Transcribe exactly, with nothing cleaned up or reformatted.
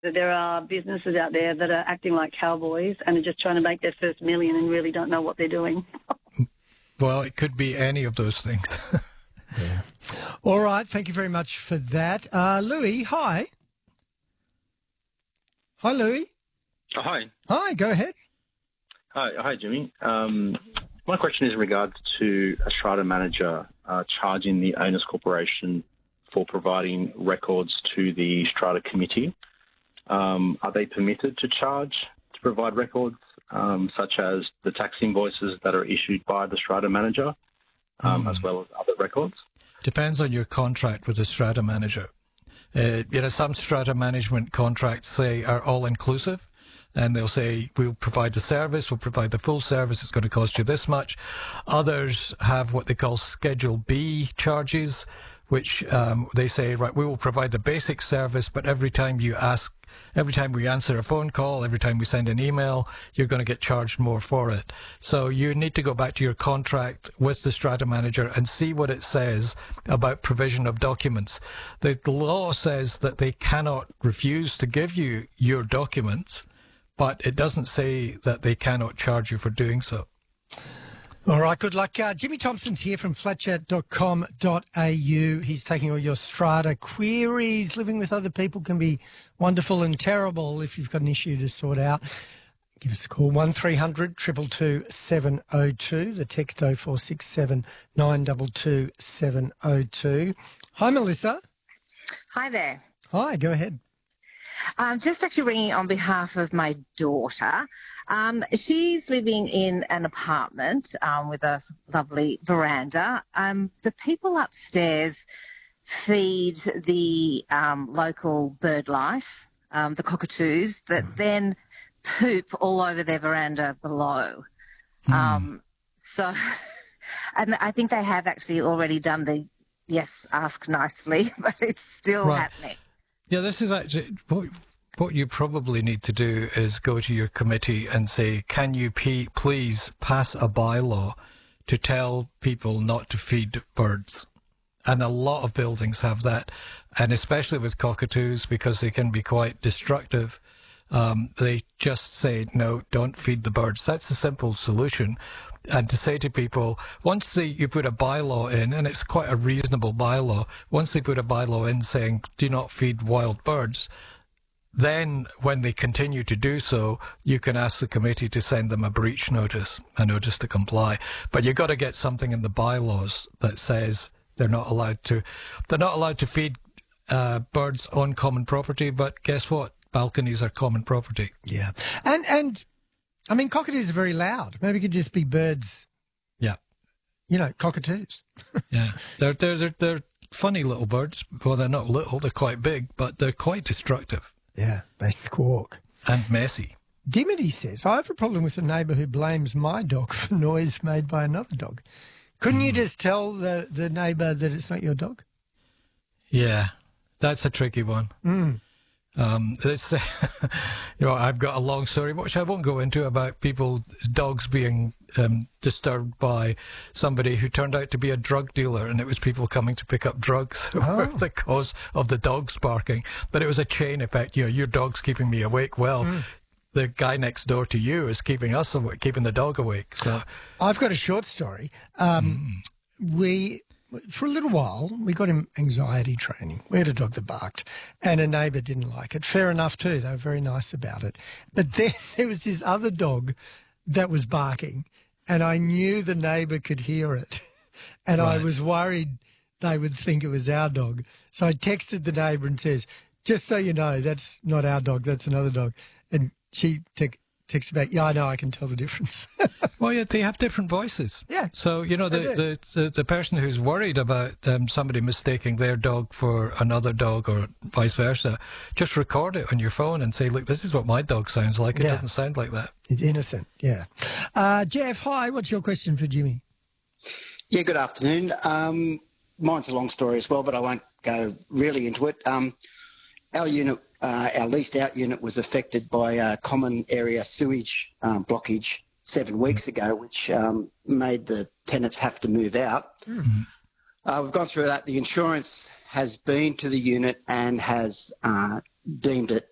that there are businesses out there that are acting like cowboys and are just trying to make their first million and really don't know what they're doing. Well, it could be any of those things. Yeah. All right. Thank you very much for that. Uh, Louis, hi. Hi, Louis. Oh, hi. Hi, go ahead. Hi, hi, Jimmy. Um, my question is in regards to a strata manager uh, charging the owners corporation for providing records to the strata committee. Um, are they permitted to charge to provide records, um, such as the tax invoices that are issued by the strata manager, um, mm. as well as other records? Depends on your contract with the strata manager. Uh, you know, some strata management contracts say are all inclusive. And they'll say, we'll provide the service, we'll provide the full service, it's going to cost you this much. Others have what they call Schedule B charges, which um, they say, right, we will provide the basic service, but every time you ask, every time we answer a phone call, every time we send an email, you're going to get charged more for it. So you need to go back to your contract with the strata manager and see what it says about provision of documents. The, the law says that they cannot refuse to give you your documents, but it doesn't say that they cannot charge you for doing so. All right, good luck. Uh, Jimmy Thompson's here from flat chat dot com dot a u. He's taking all your strata queries. Living with other people can be wonderful and terrible if you've got an issue to sort out. Give us a call, one three hundred, two two two, seven oh two. The text oh four six seven, nine two two, seven oh two. Hi, Melissa. Hi there. Hi, go ahead. I'm just actually ringing on behalf of my daughter. Um, she's living in an apartment um, with a lovely veranda. Um, the people upstairs feed the um, local bird life, um, the cockatoos, that mm. then poop all over their veranda below. Mm. Um, so, and I think they have actually already done the yes, ask nicely, but it's still right. happening. Yeah, this is actually what, what you probably need to do is go to your committee and say, can you p- please pass a bylaw to tell people not to feed birds? And a lot of buildings have that, and especially with cockatoos, because they can be quite destructive. Um, they just say, no, don't feed the birds. That's a simple solution. And to say to people, once they, you put a bylaw in, and it's quite a reasonable bylaw, once they put a bylaw in saying, do not feed wild birds, then when they continue to do so, you can ask the committee to send them a breach notice, a notice to comply. But you've got to get something in the bylaws that says they're not allowed to, they're not allowed to feed uh, birds on common property, but guess what? Balconies are common property. Yeah. And, and, I mean, cockatoos are very loud. Maybe it could just be birds. Yeah. You know, cockatoos. Yeah. They're, they're, they're, they're funny little birds. Well, they're not little, they're quite big, but they're quite destructive. Yeah, they squawk. And messy. Dimity says, I have a problem with a neighbour who blames my dog for noise made by another dog. Couldn't mm. you just tell the, the neighbour that it's not your dog? Yeah, that's a tricky one. Mm. Um, it's, you know, I've got a long story, which I won't go into, about people, dogs being um, disturbed by somebody who turned out to be a drug dealer, and it was people coming to pick up drugs oh. were the cause of the dogs barking. But it was a chain effect. You know, your dog's keeping me awake. Well, mm. the guy next door to you is keeping us awake, keeping the dog awake. So I've got a short story. Um, mm. We... For a little while, we got him anxiety training. We had a dog that barked, and a neighbour didn't like it. Fair enough, too. They were very nice about it. But then there was this other dog that was barking, and I knew the neighbour could hear it. And right. I was worried they would think it was our dog. So I texted the neighbour and says, just so you know, that's not our dog, that's another dog. And she te- texted back, yeah, I know, I can tell the difference. Well, yeah, they have different voices. Yeah. So, you know, the, the, the, the person who's worried about um, somebody mistaking their dog for another dog or vice versa, just record it on your phone and say, look, this is what my dog sounds like. It yeah. doesn't sound like that. It's innocent, yeah. Uh, Jeff, hi, what's your question for Jimmy? Yeah, good afternoon. Um, mine's a long story as well, but I won't go really into it. Um, our unit, uh, our leased out unit was affected by a common area sewage um, blockage seven weeks ago, which um, made the tenants have to move out. Mm-hmm. Uh, we've gone through that. The insurance has been to the unit and has uh, deemed it